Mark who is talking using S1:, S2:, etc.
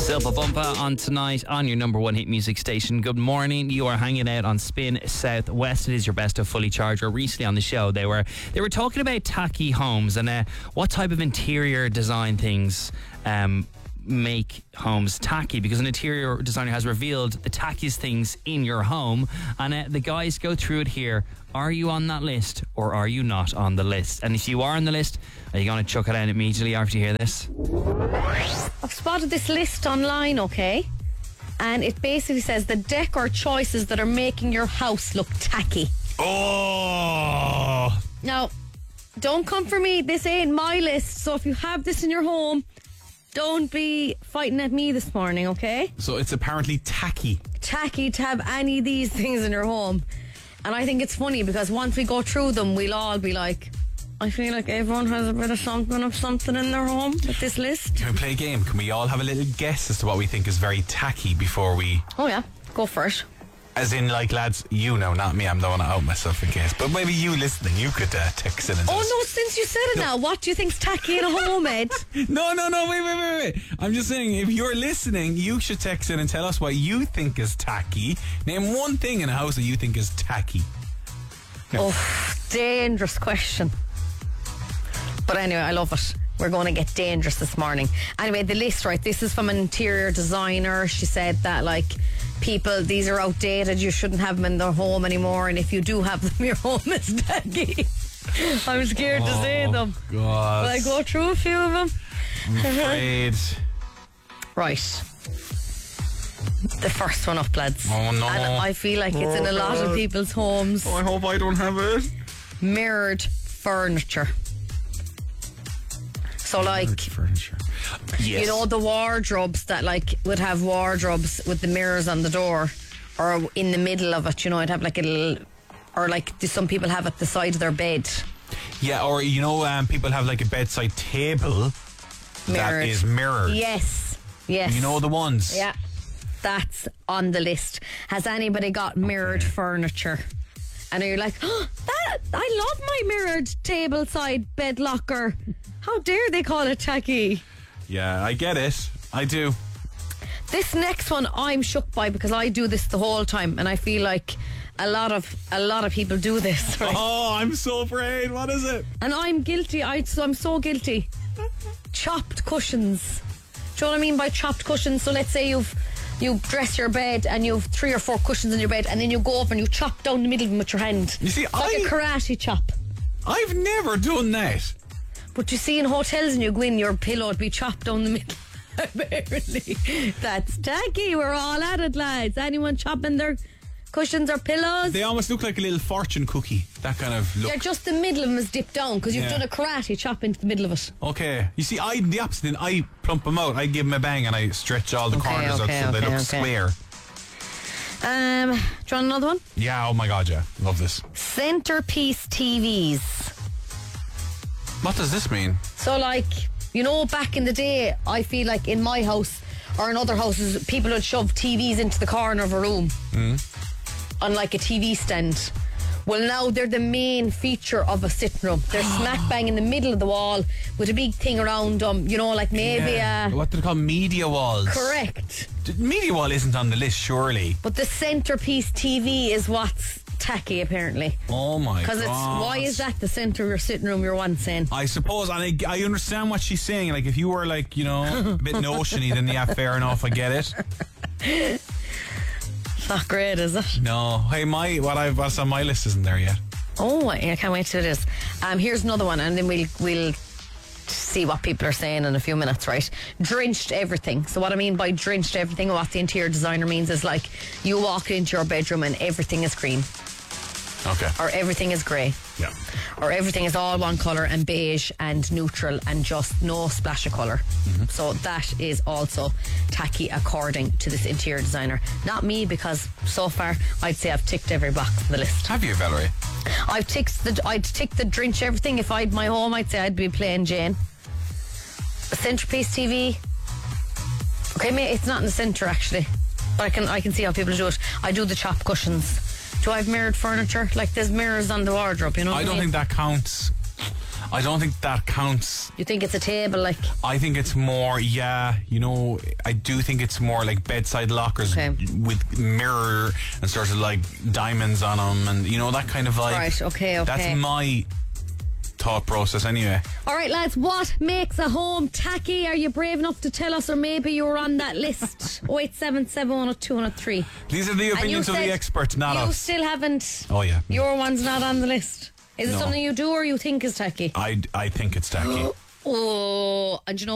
S1: Silpa Bumpa on tonight on your number one hit music station. Good morning. You are hanging out on Spin Southwest. It is your best of Fully Charger. Recently on the show, they were talking about tacky homes and what type of interior design things make homes tacky, because an interior designer has revealed the tackiest things in your home, and the guys go through it here. Are you on that list or are you not on the list? And if you are on the list, are you going to chuck it out immediately after you hear this?
S2: I've spotted this list online, okay? And it basically says the decor choices that are making your house look tacky.
S1: Oh!
S2: Now, don't come for me. This ain't my list. So if you have this in your home, don't be fighting at me this morning, okay?
S3: So it's apparently tacky.
S2: Tacky to have any of these things in your home. And I think it's funny because once we go through them, we'll all be like, I feel like everyone has a bit of something in their home with this list.
S3: Can we play a game? Can we all have a little guess as to what we think is very tacky before we...
S2: Oh yeah, go for it.
S3: As in, like, lads, you know, not me. I'm the one to out myself in case. But maybe you listening, you could text in and
S2: Oh no, since you said it now, what do you think's tacky in a home, Ed?
S3: No, wait. I'm just saying, if you're listening, you should text in and tell us what you think is tacky. Name one thing in a house that you think is tacky.
S2: Oh, dangerous question. But anyway, I love it. We're going to get dangerous this morning. Anyway, the list, right, this is from an interior designer. She said that, like, people, these are outdated, you shouldn't have them in their home anymore, and if you do have them, your home is tacky. I'm scared to say them.
S3: God.
S2: Will I go through a few of them?
S3: I'm afraid.
S2: Right. The first one up, lads.
S3: Oh no.
S2: And I feel like it's in a lot of people's homes.
S3: Oh, I hope I don't have it.
S2: Mirrored furniture. So, like,
S3: furniture. Yes.
S2: you know, the wardrobes that, like, would have wardrobes with the mirrors on the door, or in the middle of it, you know, it'd have like a little, or like some people have at the side of their bed.
S3: Yeah, or, you know, people have like a bedside table that is mirrored.
S2: Yes.
S3: You know the ones?
S2: Yeah. That's on the list. Has anybody got mirrored furniture? And you're like, oh, I love my mirrored table side bed locker. How dare they call it tacky?
S3: Yeah, I get it. I do.
S2: This next one I'm shook by because I do this the whole time, and I feel like a lot of people do this. Right?
S3: Oh, I'm so afraid. What is it?
S2: And I'm guilty. I'm so guilty. Chopped cushions. Do you know what I mean by chopped cushions? So let's say you dress your bed and you have 3 or 4 cushions in your bed, and then you go up and you chop down the middle of them with your hand.
S3: You see,
S2: it's like a karate chop.
S3: I've never done that.
S2: But you see in hotels and you go in, your pillow would be chopped down the middle. Apparently. That's tacky. We're all at it, lads. Anyone chopping their cushions or pillows?
S3: They almost look like a little fortune cookie. That kind of look.
S2: Yeah, just the middle of them is dipped down because you've done a karate chop into the middle of it.
S3: Okay. You see, I'm the opposite. I plump them out. I give them a bang and I stretch all the corners out so they look square.
S2: Do you want another one?
S3: Yeah, oh my God, yeah. Love this.
S2: Centerpiece TVs.
S3: What does this mean?
S2: So, like, you know, back in the day, I feel like in my house or in other houses, people would shove TVs into the corner of a room on like a TV stand. Well, now they're the main feature of a sitting room. They're smack bang in the middle of the wall with a big thing around them, you know, like maybe
S3: what do they call media walls?
S2: Correct.
S3: Media wall isn't on the list, surely.
S2: But the centerpiece TV is what's tacky, apparently.
S3: Oh my God.
S2: Because it's, why is that the centre of your sitting room, you're once saying?
S3: I suppose, and I understand what she's saying. Like, if you were, like, you know, a bit notiony, then yeah, fair enough, I get it.
S2: It's not great, is it?
S3: No. Hey, what's on my list isn't there yet.
S2: Oh, I can't wait till it is. Here's another one, and then we'll see what people are saying in a few minutes, right? Drenched everything. So what I mean by drenched everything, what the interior designer means is, like, you walk into your bedroom and everything is green.
S3: Okay.
S2: Or everything is grey.
S3: Yeah.
S2: Or everything is all one colour and beige and neutral and just no splash of colour. Mm-hmm. So that is also tacky according to this interior designer. Not me, because so far I'd say I've ticked every box on the list.
S3: Have you, Valerie?
S2: I'd tick the drench everything. If I'd my home, I'd say I'd be plain Jane. A centerpiece TV. Okay, mate, it's not in the centre actually, but I can see how people do it. I do the chop cushions. Do I have mirrored furniture? Like, there's mirrors on the wardrobe, you know what I mean?
S3: don't think that counts. I don't think that counts.
S2: You think it's a table, like?
S3: I think it's more, I do think it's more like bedside lockers
S2: Okay.
S3: with mirror and sort of like diamonds on them, and that kind of vibe.
S2: Right, okay.
S3: That's my thought process anyway.
S2: All right, lads, what makes a home tacky? Are you brave enough to tell us, or maybe you're on that list? 087710203.
S3: These are the opinions of the experts, not
S2: you
S3: us.
S2: still haven't.
S3: Oh yeah.
S2: Your one's not on the list. Is it
S3: No.
S2: something you do or you think is tacky?
S3: I think it's tacky.
S2: Oh, and you know